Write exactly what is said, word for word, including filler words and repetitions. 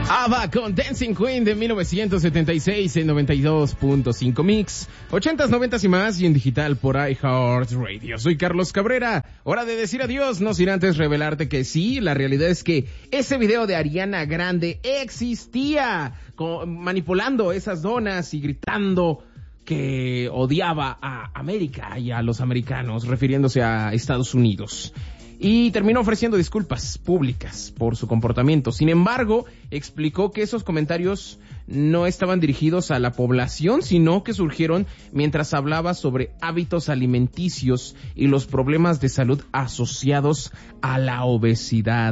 ABBA con Dancing Queen de mil novecientos setenta y seis en noventa y dos punto cinco Mix, ochentas, noventas y más, y en digital por iHeartRadio. Soy Carlos Cabrera. Hora de decir adiós, no sin antes revelarte que sí, la realidad es que ese video de Ariana Grande existía, con, manipulando esas donas y gritando que odiaba a América y a los americanos, refiriéndose a Estados Unidos. Y terminó ofreciendo disculpas públicas por su comportamiento. Sin embargo, explicó que esos comentarios no estaban dirigidos a la población, sino que surgieron mientras hablaba sobre hábitos alimenticios y los problemas de salud asociados a la obesidad.